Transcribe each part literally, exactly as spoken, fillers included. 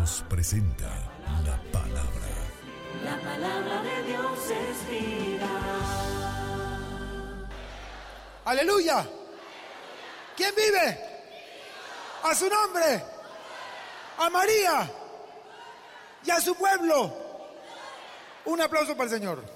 Dios presenta la palabra. La palabra de Dios es vida. ¡Aleluya! ¿Quién vive? A su nombre. A María y a su pueblo. Un aplauso para el Señor.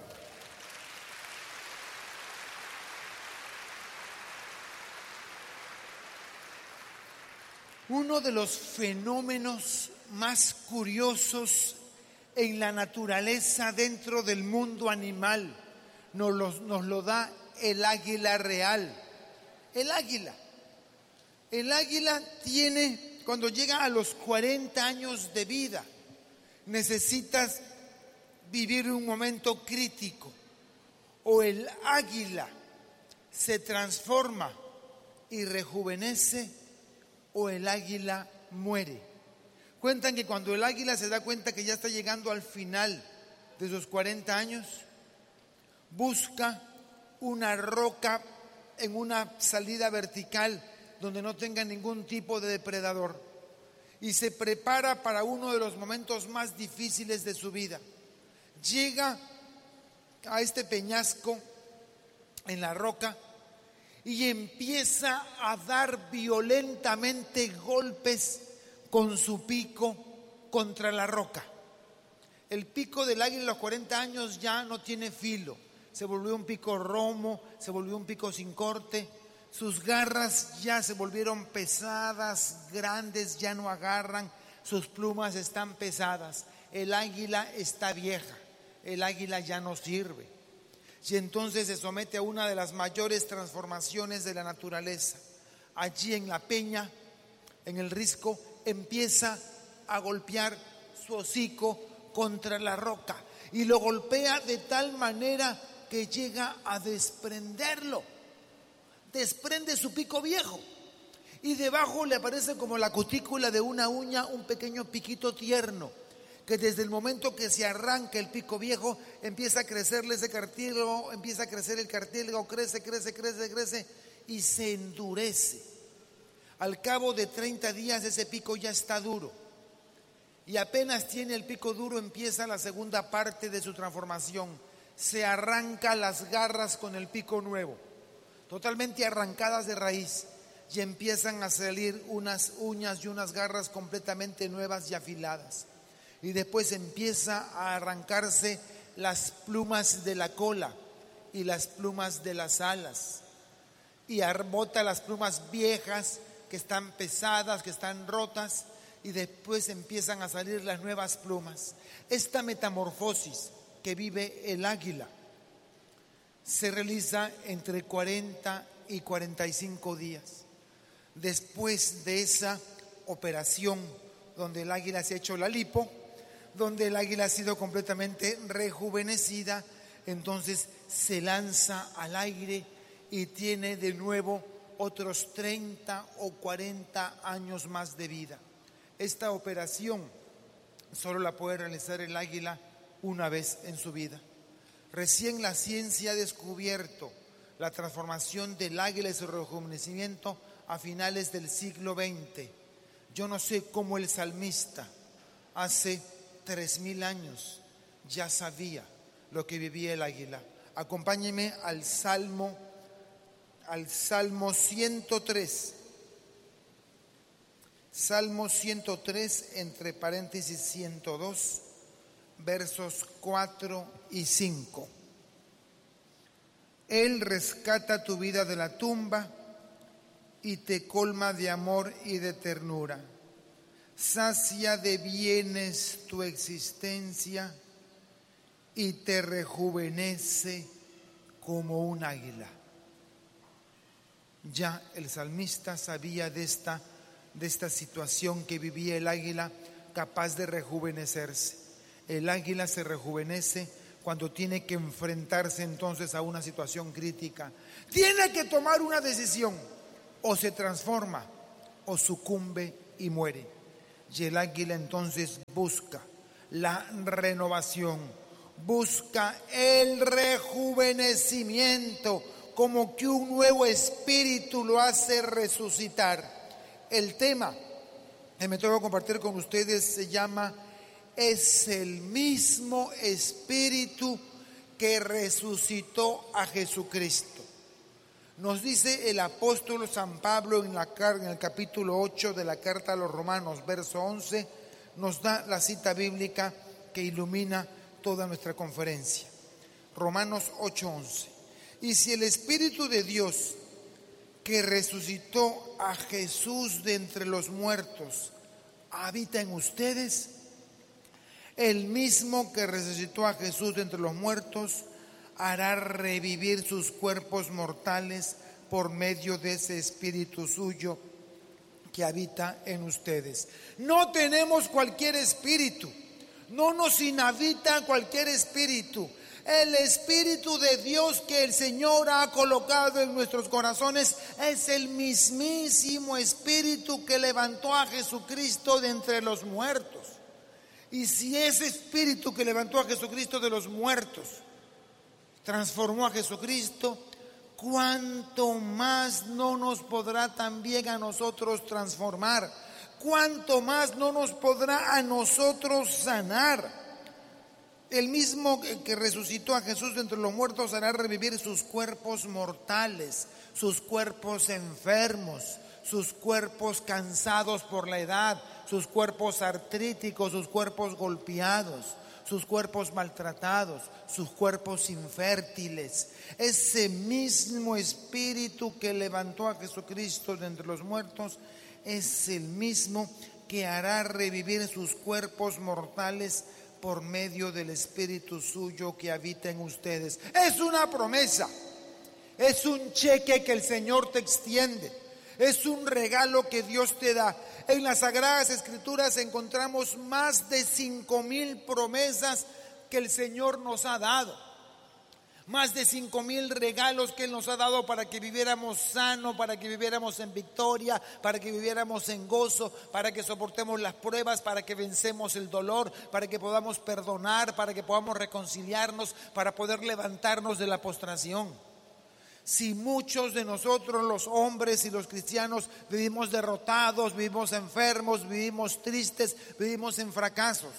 Uno de los fenómenos más curiosos en la naturaleza dentro del mundo animal nos lo, nos lo da el águila real. El águila. El águila tiene, cuando llega a los cuarenta años de vida, necesitas vivir un momento crítico. O el águila se transforma y rejuvenece, o el águila muere. Cuentan que cuando el águila se da cuenta que ya está llegando al final de sus cuarenta años, busca una roca en una salida vertical donde no tenga ningún tipo de depredador y se prepara para uno de los momentos más difíciles de su vida. Llega a este peñasco en la roca y empieza a dar violentamente golpes con su pico contra la roca. El pico del águila a los cuarenta años ya no tiene filo, se volvió un pico romo, se volvió un pico sin corte, sus garras ya se volvieron pesadas, grandes, ya no agarran, sus plumas están pesadas, el águila está vieja, el águila ya no sirve. Y entonces se somete a una de las mayores transformaciones de la naturaleza. Allí en la peña, en el risco, empieza a golpear su hocico contra la roca y lo golpea de tal manera que llega a desprenderlo. Desprende su pico viejo y debajo le aparece como la cutícula de una uña un pequeño piquito tierno, que desde el momento que se arranca el pico viejo empieza a crecerle ese cartílago, empieza a crecer el cartílago, crece, crece, crece, crece y se endurece. Al cabo de treinta días ese pico ya está duro y apenas tiene el pico duro empieza la segunda parte de su transformación. Se arranca las garras con el pico nuevo, totalmente arrancadas de raíz, y empiezan a salir unas uñas y unas garras completamente nuevas y afiladas. Y después empieza a arrancarse las plumas de la cola y las plumas de las alas. Y bota las plumas viejas que están pesadas, que están rotas, y después empiezan a salir las nuevas plumas. Esta metamorfosis que vive el águila se realiza entre cuarenta y cuarenta y cinco días. Después de esa operación donde el águila se ha hecho la lipo, donde el águila ha sido completamente rejuvenecida, entonces se lanza al aire y tiene de nuevo otros treinta o cuarenta años más de vida. Esta operación solo la puede realizar el águila una vez en su vida. Recién la ciencia ha descubierto la transformación del águila y su rejuvenecimiento a finales del siglo veinte. Yo no sé cómo el salmista hace tres mil años ya sabía lo que vivía el águila. Acompáñeme al Salmo, al Salmo ciento tres. Salmo ciento tres, entre paréntesis ciento dos, versos cuatro y cinco. Él rescata tu vida de la tumba y te colma de amor y de ternura. Sacia de bienes tu existencia y te rejuvenece como un águila. Ya el salmista sabía de esta, de esta situación que vivía el águila, capaz de rejuvenecerse. El águila se rejuvenece cuando tiene que enfrentarse entonces a una situación crítica. Tiene que tomar una decisión: o se transforma o sucumbe y muere. Y el águila entonces busca la renovación, busca el rejuvenecimiento, como que un nuevo espíritu lo hace resucitar. El tema que me tengo que compartir con ustedes se llama Es el mismo Espíritu que resucitó a Jesucristo. Nos dice el apóstol San Pablo en, la, en el capítulo ocho de la carta a los Romanos, verso once, nos da la cita bíblica que ilumina toda nuestra conferencia. Romanos ocho once. Y si el Espíritu de Dios que resucitó a Jesús de entre los muertos habita en ustedes, el mismo que resucitó a Jesús de entre los muertos hará revivir sus cuerpos mortales por medio de ese Espíritu suyo que habita en ustedes. No tenemos cualquier espíritu, no nos inhabita cualquier espíritu. El Espíritu de Dios que el Señor ha colocado en nuestros corazones es el mismísimo Espíritu que levantó a Jesucristo de entre los muertos. Y si ese Espíritu que levantó a Jesucristo de los muertos transformó a Jesucristo, ¿cuánto más no nos podrá también a nosotros transformar? ¿Cuánto más no nos podrá a nosotros sanar? El mismo que resucitó a Jesús de entre los muertos hará revivir sus cuerpos mortales, sus cuerpos enfermos, sus cuerpos cansados por la edad, sus cuerpos artríticos, sus cuerpos golpeados, sus cuerpos maltratados, sus cuerpos infértiles. Ese mismo Espíritu que levantó a Jesucristo de entre los muertos es el mismo que hará revivir sus cuerpos mortales por medio del Espíritu suyo que habita en ustedes. Es una promesa, es un cheque que el Señor te extiende, es un regalo que Dios te da. En las Sagradas Escrituras encontramos más de cinco mil promesas que el Señor nos ha dado. Más de cinco mil regalos que Él nos ha dado para que viviéramos sano, para que viviéramos en victoria, para que viviéramos en gozo, para que soportemos las pruebas, para que vencemos el dolor, para que podamos perdonar, para que podamos reconciliarnos, para poder levantarnos de la postración. Si muchos de nosotros, los hombres y los cristianos, vivimos derrotados, vivimos enfermos, vivimos tristes, vivimos en fracasos,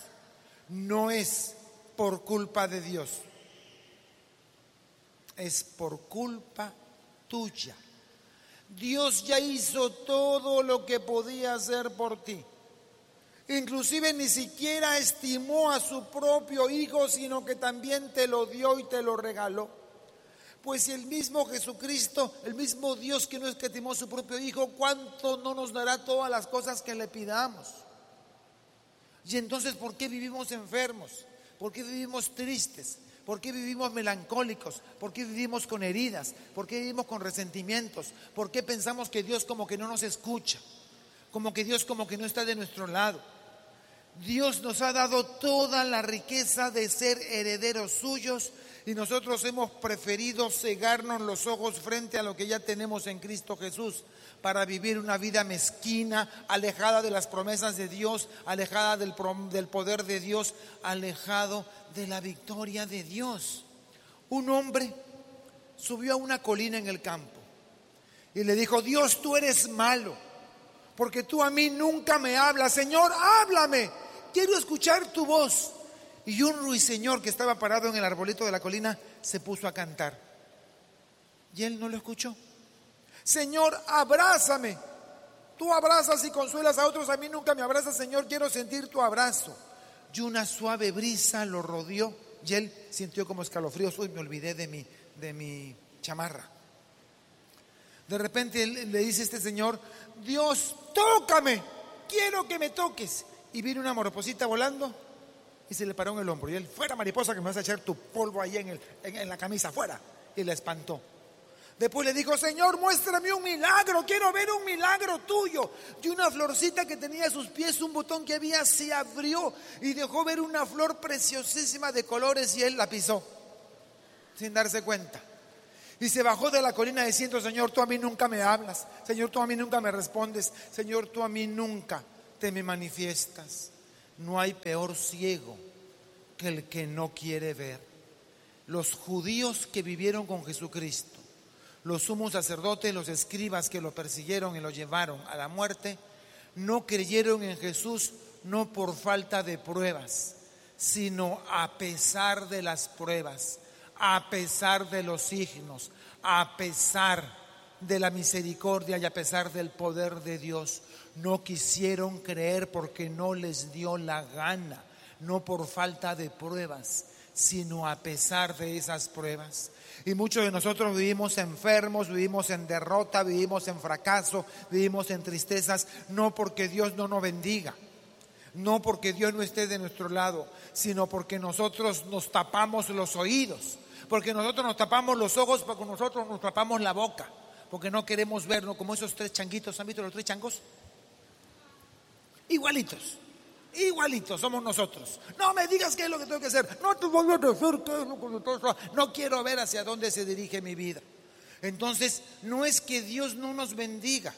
no es por culpa de Dios, es por culpa tuya. Dios ya hizo todo lo que podía hacer por ti. Inclusive ni siquiera estimó a su propio Hijo, sino que también te lo dio y te lo regaló. Pues si el mismo Jesucristo, el mismo Dios que no escatimó su propio Hijo, ¿cuánto no nos dará todas las cosas que le pidamos? Y entonces, ¿por qué vivimos enfermos? ¿Por qué vivimos tristes? ¿Por qué vivimos melancólicos? ¿Por qué vivimos con heridas? ¿Por qué vivimos con resentimientos? ¿Por qué pensamos que Dios como que no nos escucha? Como que Dios como que no está de nuestro lado. Dios nos ha dado toda la riqueza de ser herederos suyos y nosotros hemos preferido cegarnos los ojos frente a lo que ya tenemos en Cristo Jesús para vivir una vida mezquina, alejada de las promesas de Dios, alejada del, del poder de Dios, alejado de la victoria de Dios. Un hombre subió a una colina en el campo y le dijo: Dios, tú eres malo, porque tú a mí nunca me hablas. Señor, háblame, quiero escuchar tu voz. Y un ruiseñor que estaba parado en el arbolito de la colina se puso a cantar. Y él no lo escuchó. Señor, abrázame. Tú abrazas y consuelas a otros, a mí nunca me abrazas. Señor, quiero sentir tu abrazo. Y una suave brisa lo rodeó y él sintió como escalofríos. Uy, me olvidé de mi, de mi chamarra. De repente él, le dice este señor: Dios, tócame, quiero que me toques. Y vino una mariposita volando y se le paró en el hombro. Y él: fuera, mariposa, que me vas a echar tu polvo ahí en, el, en, en la camisa, fuera. Y la espantó. Después le dijo: Señor, muéstrame un milagro, quiero ver un milagro tuyo. Y una florcita que tenía a sus pies, un botón que había, se abrió y dejó ver una flor preciosísima de colores, y él la pisó sin darse cuenta. Y se bajó de la colina diciendo: Señor, tú a mí nunca me hablas. Señor, tú a mí nunca me respondes. Señor, tú a mí nunca te me manifiestas. No hay peor ciego que el que no quiere ver. Los judíos que vivieron con Jesucristo, los sumos sacerdotes, los escribas que lo persiguieron y lo llevaron a la muerte, no creyeron en Jesús no por falta de pruebas, sino a pesar de las pruebas, a pesar de los signos, a pesar de la misericordia y a pesar del poder de Dios. No quisieron creer porque no les dio la gana, no por falta de pruebas, sino a pesar de esas pruebas. Y muchos de nosotros vivimos enfermos, vivimos en derrota, vivimos en fracaso, vivimos en tristezas, no porque Dios no nos bendiga, no porque Dios no esté de nuestro lado, sino porque nosotros nos tapamos los oídos, porque nosotros nos tapamos los ojos, porque nosotros nos tapamos la boca, porque no queremos vernos como esos tres changuitos. ¿Han visto los tres changos? Igualitos, igualitos somos nosotros. No me digas qué es lo que tengo que hacer, no te voy a decir qué es lo que tengo que hacer. No quiero ver hacia dónde se dirige mi vida. Entonces, no es que Dios no nos bendiga,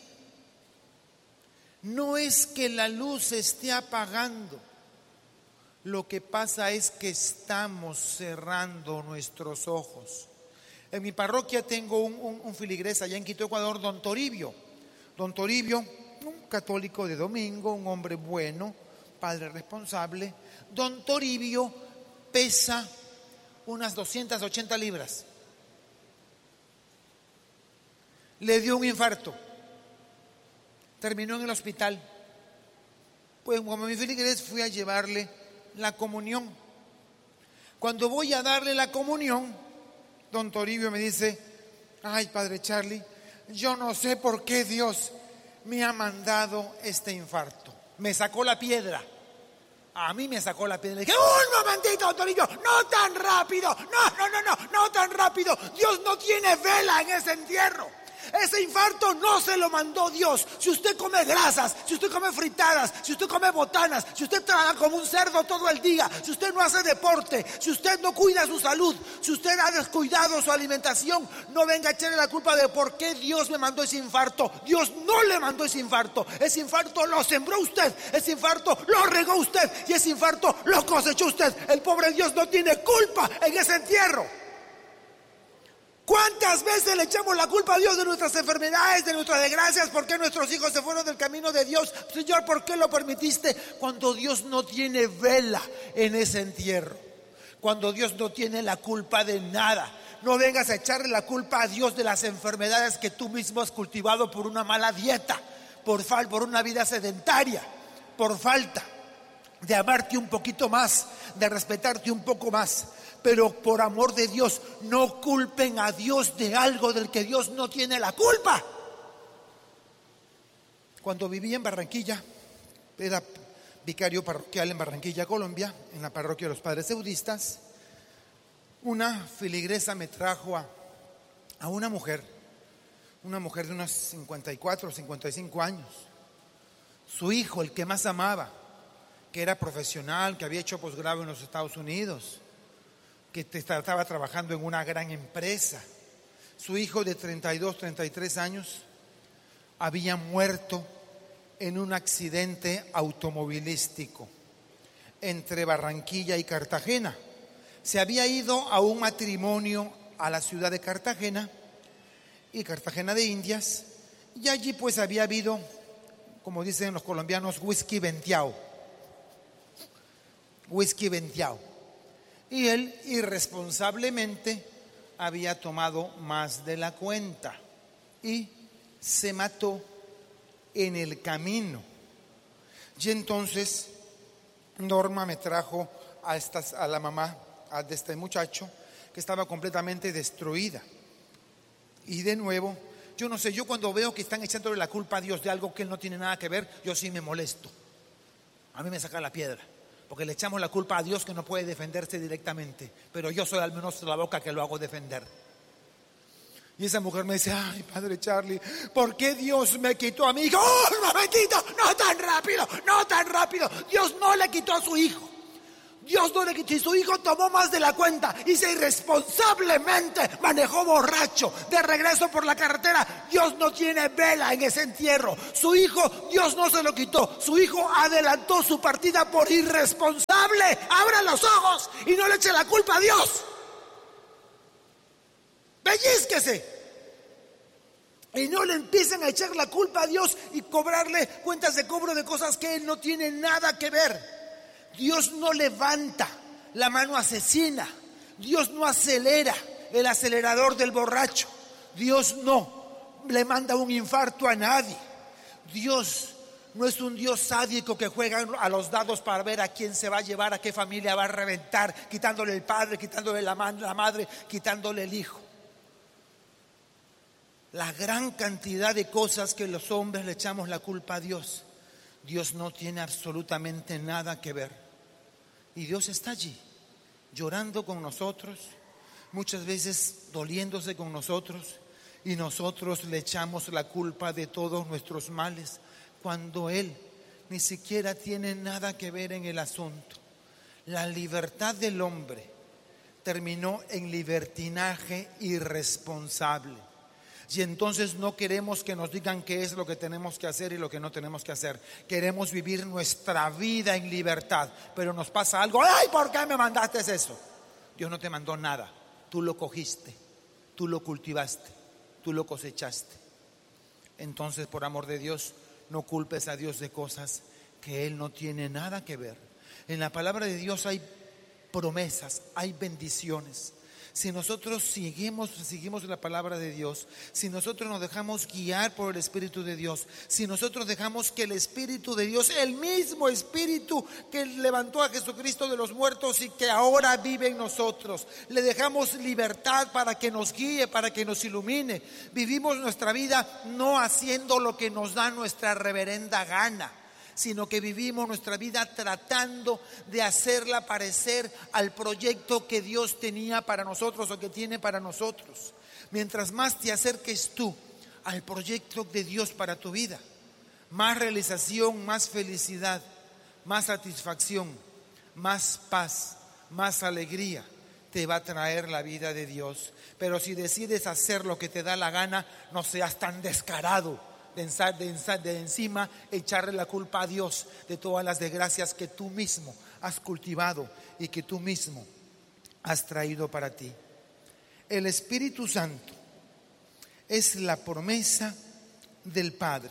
no es que la luz se esté apagando. Lo que pasa es que estamos cerrando nuestros ojos. En mi parroquia tengo un, un, un filigrés allá en Quito, Ecuador, don Toribio. Don Toribio, un católico de domingo, un hombre bueno, padre responsable. Don Toribio pesa unas doscientas ochenta libras. Le dio un infarto. Terminó en el hospital. Pues como mi filigrés fui a llevarle la comunión. Cuando voy a darle la comunión, don Toribio me dice: ay, padre Charlie, yo no sé por qué Dios me ha mandado este infarto. Me sacó la piedra. A mí me sacó la piedra. Le dije: un momentito, don Toribio, no tan rápido. No, no, no, no, no tan rápido. Dios no tiene vela en ese entierro. Ese infarto no se lo mandó Dios. Si usted come grasas, si usted come fritadas, si usted come botanas, si usted trabaja como un cerdo todo el día, si usted no hace deporte, si usted no cuida su salud, si usted ha descuidado su alimentación, no venga a echarle la culpa de por qué Dios me mandó ese infarto. Dios no le mandó ese infarto. Ese infarto lo sembró usted, ese infarto lo regó usted y ese infarto lo cosechó usted. El pobre Dios no tiene culpa en ese entierro. ¿Cuántas veces le echamos la culpa a Dios de nuestras enfermedades, de nuestras desgracias? ¿Por qué nuestros hijos se fueron del camino de Dios? Señor, ¿por qué lo permitiste? Cuando Dios no tiene vela en ese entierro, cuando Dios no tiene la culpa de nada. No vengas a echarle la culpa a Dios de las enfermedades que tú mismo has cultivado por una mala dieta, por, fal- por una vida sedentaria, por falta de amarte un poquito más, de respetarte un poco más. Pero por amor de Dios, no culpen a Dios de algo del que Dios no tiene la culpa. Cuando viví en Barranquilla, era vicario parroquial en Barranquilla, Colombia, en la parroquia de los Padres Eudistas, una filigresa me trajo a, a una mujer, una mujer de unos cincuenta y cuatro o cincuenta y cinco años. Su hijo, el que más amaba, que era profesional, que había hecho posgrado en los Estados Unidos, que estaba trabajando en una gran empresa. Su hijo de treinta y dos, treinta y tres años había muerto en un accidente automovilístico entre Barranquilla y Cartagena. Se había ido a un matrimonio a la ciudad de Cartagena y Cartagena de Indias, y allí pues había habido, como dicen los colombianos, whisky venteado. Whisky venteado. Y él irresponsablemente había tomado más de la cuenta y se mató en el camino. Y entonces Norma me trajo a, estas, a la mamá a, de este muchacho, que estaba completamente destruida. Y de nuevo, yo no sé, yo cuando veo que están echándole la culpa a Dios de algo que él no tiene nada que ver, yo sí me molesto. A mí me saca la piedra. Porque le echamos la culpa a Dios que no puede defenderse directamente. Pero yo soy al menos la boca que lo hago defender. Y esa mujer me dice: ay, padre Charlie, ¿por qué Dios me quitó a mi hijo? ¡Oh, un momentito! ¡No tan rápido! ¡No tan rápido! Dios no le quitó a su hijo. Dios no le quitó. Y su hijo tomó más de la cuenta y se irresponsablemente manejó borracho de regreso por la carretera. Dios no tiene vela en ese entierro. Su hijo, Dios no se lo quitó. Su hijo adelantó su partida por irresponsable. Abra los ojos y no le eche la culpa a Dios. Pellízquese. Y no le empiezan a echar la culpa a Dios y cobrarle cuentas de cobro de cosas que Él no tiene nada que ver. Dios no levanta la mano asesina. Dios no acelera el acelerador del borracho. Dios no le manda un infarto a nadie. Dios no es un Dios sádico que juega a los dados para ver a quién se va a llevar, a qué familia va a reventar, quitándole el padre, quitándole la madre, quitándole el hijo. La gran cantidad de cosas que los hombres le echamos la culpa a Dios, Dios no tiene absolutamente nada que ver. Y Dios está allí, llorando con nosotros, muchas veces doliéndose con nosotros, y nosotros le echamos la culpa de todos nuestros males, cuando Él ni siquiera tiene nada que ver en el asunto. La libertad del hombre terminó en libertinaje irresponsable. Y entonces no queremos que nos digan qué es lo que tenemos que hacer y lo que no tenemos que hacer. Queremos vivir nuestra vida en libertad, pero nos pasa algo. ¡Ay, por qué me mandaste eso! Dios no te mandó nada. Tú lo cogiste, tú lo cultivaste, tú lo cosechaste. Entonces, por amor de Dios, no culpes a Dios de cosas que Él no tiene nada que ver. En la palabra de Dios hay promesas, hay bendiciones. Si nosotros seguimos, seguimos la palabra de Dios, si nosotros nos dejamos guiar por el Espíritu de Dios, si nosotros dejamos que el Espíritu de Dios, el mismo Espíritu que levantó a Jesucristo de los muertos y que ahora vive en nosotros, le dejamos libertad para que nos guíe, para que nos ilumine, vivimos nuestra vida no haciendo lo que nos da nuestra reverenda gana, sino que vivimos nuestra vida tratando de hacerla parecer al proyecto que Dios tenía para nosotros o que tiene para nosotros. Mientras más te acerques tú al proyecto de Dios para tu vida, más realización, más felicidad, más satisfacción, más paz, más alegría te va a traer la vida de Dios. Pero si decides hacer lo que te da la gana, no seas tan descarado De, de, de encima echarle la culpa a Dios de todas las desgracias que tú mismo has cultivado y que tú mismo has traído para ti. El Espíritu Santo es la promesa del Padre.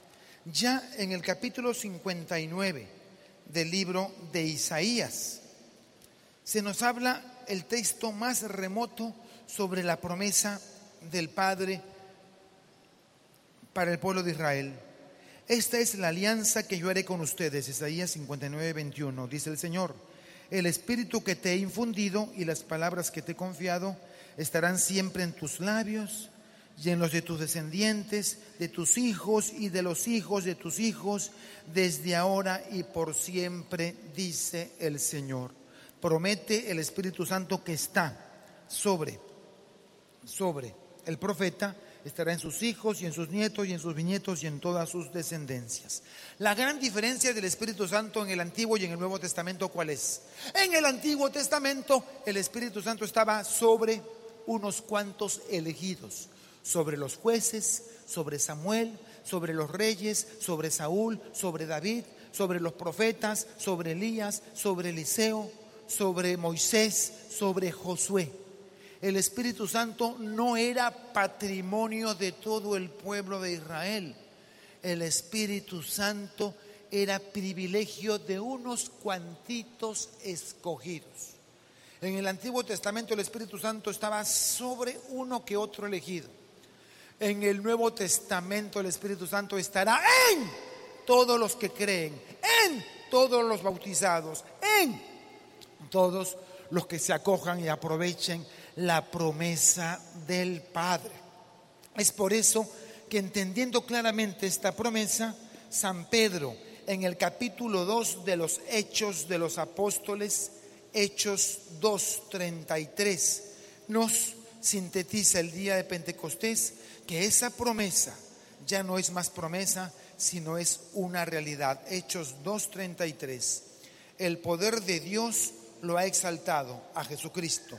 Ya en el capítulo cincuenta y nueve del libro de Isaías se nos habla el texto más remoto sobre la promesa del Padre para el pueblo de Israel. Esta es la alianza que yo haré con ustedes. Isaías cincuenta y nueve, veintiuno. Dice el Señor: el espíritu que te he infundido y las palabras que te he confiado estarán siempre en tus labios y en los de tus descendientes, de tus hijos y de los hijos de tus hijos, desde ahora y por siempre, dice el Señor. Promete el Espíritu Santo que está sobre, sobre el profeta. Estará en sus hijos y en sus nietos y en sus bisnietos y en todas sus descendencias. La gran diferencia del Espíritu Santo en el Antiguo y en el Nuevo Testamento, ¿cuál es? En el Antiguo Testamento el Espíritu Santo estaba sobre unos cuantos elegidos, sobre los jueces, sobre Samuel, sobre los reyes, sobre Saúl, sobre David, sobre los profetas, sobre Elías, sobre Eliseo, sobre Moisés, sobre Josué. El Espíritu Santo no era patrimonio de todo el pueblo de Israel. El Espíritu Santo era privilegio de unos cuantitos escogidos. En el Antiguo Testamento el Espíritu Santo estaba sobre uno que otro elegido. En el Nuevo Testamento el Espíritu Santo estará en todos los que creen, en todos los bautizados, en todos los que se acojan y aprovechen la promesa del Padre. Es por eso que, entendiendo claramente esta promesa, San Pedro en el capítulo dos de los Hechos de los Apóstoles, Hechos dos, treinta y tres, nos sintetiza el día de Pentecostés que esa promesa ya no es más promesa, sino es una realidad. Hechos dos, treinta y tres. El poder de Dios lo ha exaltado a Jesucristo.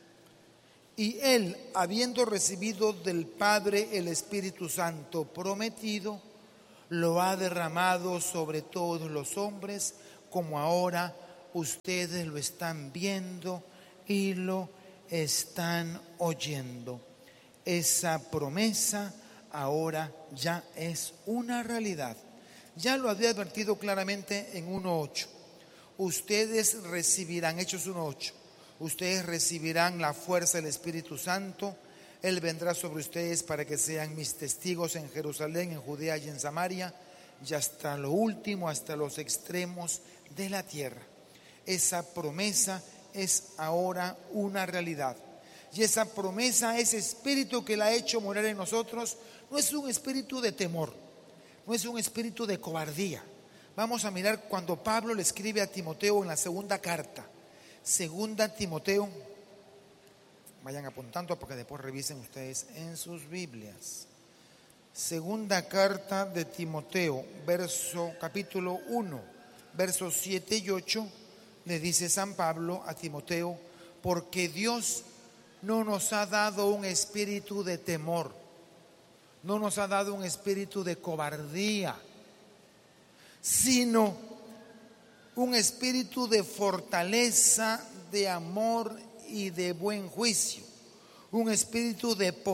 Y Él, habiendo recibido del Padre el Espíritu Santo prometido, lo ha derramado sobre todos los hombres, como ahora ustedes lo están viendo y lo están oyendo. Esa promesa ahora ya es una realidad. Ya lo había advertido claramente en uno ocho. Ustedes recibirán, Hechos uno ocho, ustedes recibirán la fuerza del Espíritu Santo. Él vendrá sobre ustedes para que sean mis testigos en Jerusalén, en Judea y en Samaria, y hasta lo último, hasta los extremos de la tierra. Esa promesa es ahora una realidad. Y esa promesa, ese espíritu que la ha hecho morar en nosotros, no es un espíritu de temor, no es un espíritu de cobardía. Vamos a mirar cuando Pablo le escribe a Timoteo en la segunda carta. Segunda Timoteo, vayan apuntando porque después revisen ustedes en sus Biblias. Segunda carta de Timoteo, verso, capítulo uno, versos siete y ocho, le dice San Pablo a Timoteo: porque Dios no nos ha dado un espíritu de temor, no nos ha dado un espíritu de cobardía, sino un espíritu de fortaleza, de amor y de buen juicio, un espíritu de poder